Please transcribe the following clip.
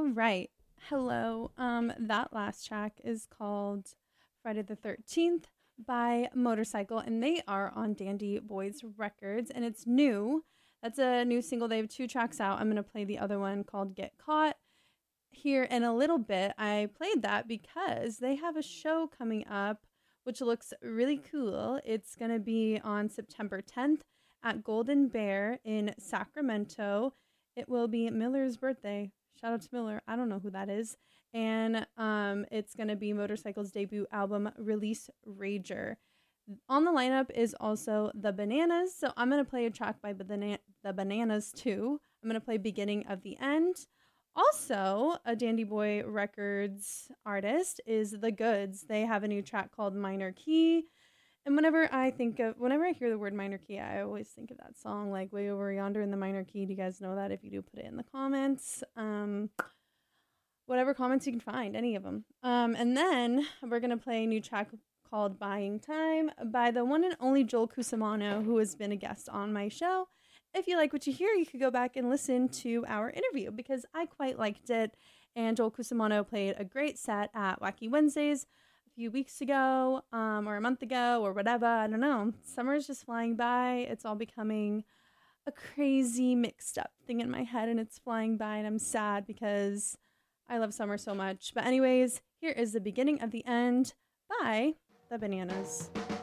All right. Hello. That last track is called Friday the 13th by Motorcycle, and they are on Dandy Boys Records, and it's new. That's a new single. They have 2 tracks out. I'm going to play the other one called Get Caught here in a little bit. I played that because they have a show coming up, which looks really cool. It's going to be on September 10th at Golden Bear in Sacramento. It will be Miller's birthday. Shout out to Miller. I don't know who that is. And it's going to be Motorcycle's debut album, Release Rager. On the lineup is also The Bananas. So I'm going to play a track by the Bananas too. I'm going to play Beginning of the End. Also, a Dandy Boy Records artist is The Goods. They have a new track called Minor Key. And whenever I hear the word minor key, I always think of that song, like Way Over Yonder in the Minor Key. Do you guys know that? If you do, put it in the comments. Whatever comments you can find, any of them. And then we're going to play a new track called Buying Time by the one and only Joel Cusimano, who has been a guest on my show. If you like what you hear, you could go back and listen to our interview because I quite liked it. And Joel Cusimano played a great set at Wacky Wednesdays few weeks ago, or a month ago, or whatever. I don't know. Summer is just flying by. It's all becoming a crazy mixed up thing in my head, and it's flying by, and I'm sad because I love summer so much. But anyways, here is the Beginning of the End by The Bananas.